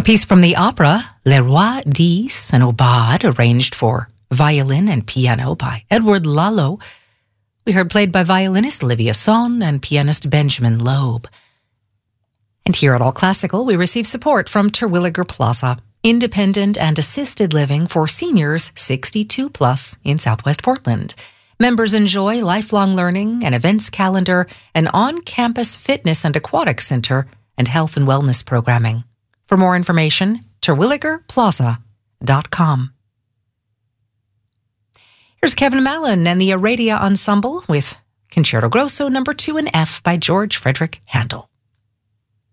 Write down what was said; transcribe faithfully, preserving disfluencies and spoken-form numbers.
piece from the opera Le Roi dix, an aubade arranged for violin and piano by Edward Lalo. We heard played by violinist Olivia Sonn and pianist Benjamin Loeb. And here at All Classical, we receive support from Terwilliger Plaza, independent and assisted living for seniors sixty-two plus in Southwest Portland. Members enjoy lifelong learning, an events calendar, an on-campus fitness and aquatic center, and health and wellness programming. For more information, terwilliger plaza dot com. Here's Kevin Mallon and the Aradia Ensemble with Concerto Grosso number two in F by George Frederick Handel.